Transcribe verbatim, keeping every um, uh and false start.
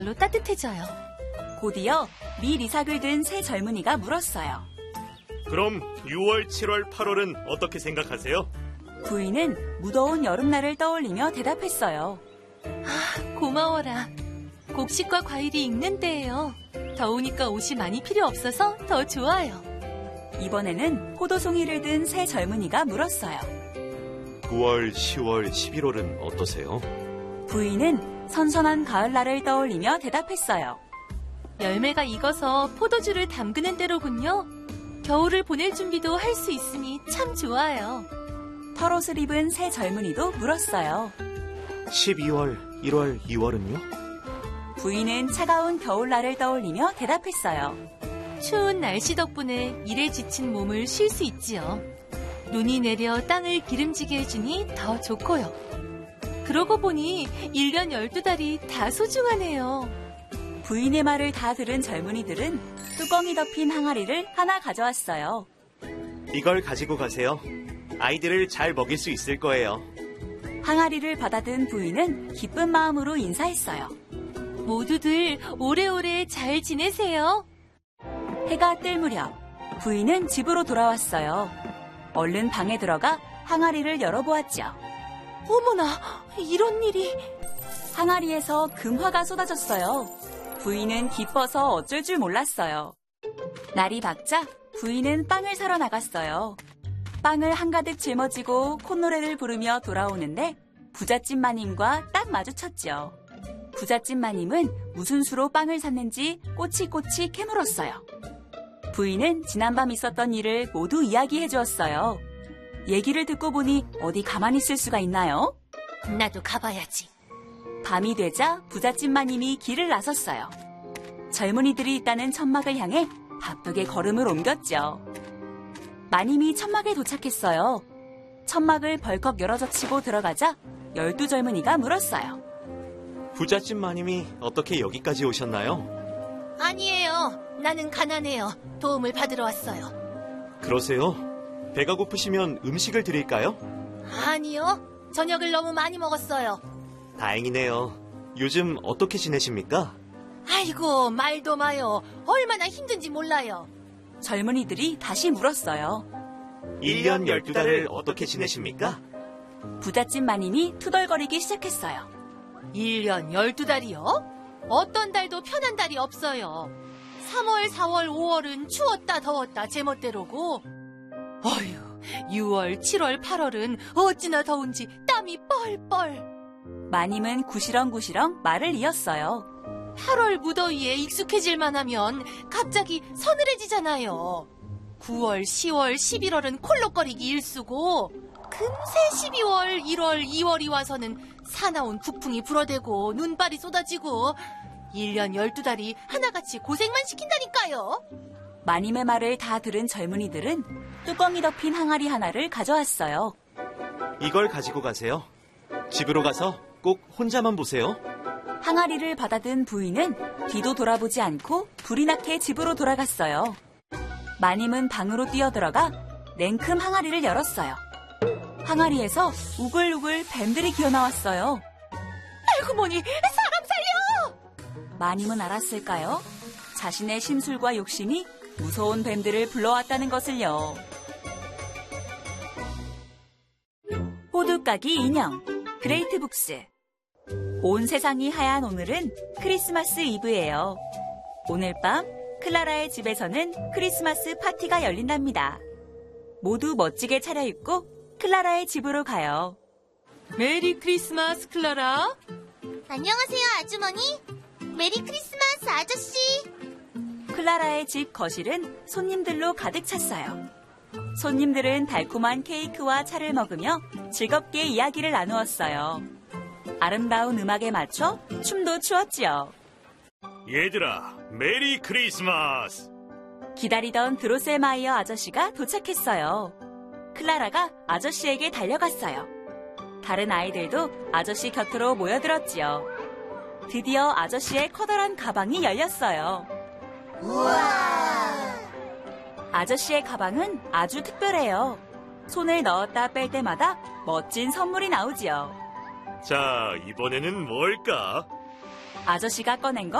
로 따뜻해져요. 곧이어 밀이삭을 든 새 젊은이가 물었어요. 그럼 유월, 칠월, 팔월은 어떻게 생각하세요? 부인은 무더운 여름날을 떠올리며 대답했어요. 아, 고마워라. 곡식과 과일이 익는 때예요. 더우니까 옷이 많이 필요 없어서 더 좋아요. 이번에는 포도송이를 든 새 젊은이가 물었어요. 구월, 시월, 십일월은 어떠세요? 부인은 선선한 가을날을 떠올리며 대답했어요. 열매가 익어서 포도주를 담그는 때로군요. 겨울을 보낼 준비도 할 수 있으니 참 좋아요. 털옷을 입은 새 젊은이도 물었어요. 십이월, 일월, 이월은요? 부인은 차가운 겨울날을 떠올리며 대답했어요. 추운 날씨 덕분에 일에 지친 몸을 쉴 수 있지요. 눈이 내려 땅을 기름지게 해주니 더 좋고요. 그러고 보니 일 년 열두 달이 다 소중하네요. 부인의 말을 다 들은 젊은이들은 뚜껑이 덮인 항아리를 하나 가져왔어요. 이걸 가지고 가세요. 아이들을 잘 먹일 수 있을 거예요. 항아리를 받아든 부인은 기쁜 마음으로 인사했어요. 모두들 오래오래 잘 지내세요. 해가 뜰 무렵 부인은 집으로 돌아왔어요. 얼른 방에 들어가 항아리를 열어보았죠. 어머나, 이런 일이... 항아리에서 금화가 쏟아졌어요. 부인은 기뻐서 어쩔 줄 몰랐어요. 날이 밝자 부인은 빵을 사러 나갔어요. 빵을 한가득 짊어지고 콧노래를 부르며 돌아오는데 부잣집 마님과 딱 마주쳤죠. 부잣집 마님은 무슨 수로 빵을 샀는지 꼬치꼬치 캐물었어요. 부인은 지난밤 있었던 일을 모두 이야기해 주었어요. 얘기를 듣고 보니 어디 가만히 있을 수가 있나요? 나도 가봐야지. 밤이 되자 부잣집 마님이 길을 나섰어요. 젊은이들이 있다는 천막을 향해 바쁘게 걸음을 옮겼죠. 마님이 천막에 도착했어요. 천막을 벌컥 열어젖히고 들어가자 열두 젊은이가 물었어요. 부잣집 마님이 어떻게 여기까지 오셨나요? 아니에요. 나는 가난해요. 도움을 받으러 왔어요. 그러세요? 배가 고프시면 음식을 드릴까요? 아니요. 저녁을 너무 많이 먹었어요. 다행이네요. 요즘 어떻게 지내십니까? 아이고, 말도 마요. 얼마나 힘든지 몰라요. 젊은이들이 다시 물었어요. 일 년 열두 달을 어떻게 지내십니까? 부잣집 마님이 투덜거리기 시작했어요. 일 년 열두 달이요? 어떤 달도 편한 달이 없어요. 삼월, 사월, 오월은 추웠다 더웠다 제멋대로고, 어휴, 유월, 칠월, 팔월은 어찌나 더운지 땀이 뻘뻘. 마님은 구시렁구시렁 말을 이었어요. 팔월 무더위에 익숙해질만 하면 갑자기 서늘해지잖아요. 구월, 시월, 십일월은 콜록거리기 일쑤고, 금세 십이월, 일월, 이월이 와서는 사나운 북풍이 불어대고 눈발이 쏟아지고 일 년 열두 달이 하나같이 고생만 시킨다니까요. 마님의 말을 다 들은 젊은이들은 뚜껑이 덮인 항아리 하나를 가져왔어요. 이걸 가지고 가세요. 집으로 가서 꼭 혼자만 보세요. 항아리를 받아든 부인은 뒤도 돌아보지 않고 불이 나게 집으로 돌아갔어요. 마님은 방으로 뛰어들어가 냉큼 항아리를 열었어요. 항아리에서 우글우글 뱀들이 기어나왔어요. 알고 보니 사람 살려! 마님은 알았을까요? 자신의 심술과 욕심이 무서운 뱀들을 불러왔다는 것을요. 호두까기 인형, 그레이트북스. 온 세상이 하얀 오늘은 크리스마스 이브예요. 오늘 밤 클라라의 집에서는 크리스마스 파티가 열린답니다. 모두 멋지게 차려입고 클라라의 집으로 가요. 메리 크리스마스, 클라라. 안녕하세요, 아주머니. 메리 크리스마스, 아저씨. 클라라의 집 거실은 손님들로 가득 찼어요. 손님들은 달콤한 케이크와 차를 먹으며 즐겁게 이야기를 나누었어요. 아름다운 음악에 맞춰 춤도 추었지요. 얘들아, 메리 크리스마스! 기다리던 드로셀마이어 아저씨가 도착했어요. 클라라가 아저씨에게 달려갔어요. 다른 아이들도 아저씨 곁으로 모여들었지요. 드디어 아저씨의 커다란 가방이 열렸어요. 우와! 아저씨의 가방은 아주 특별해요. 손을 넣었다 뺄 때마다 멋진 선물이 나오지요. 자, 이번에는 뭘까? 아저씨가 꺼낸 건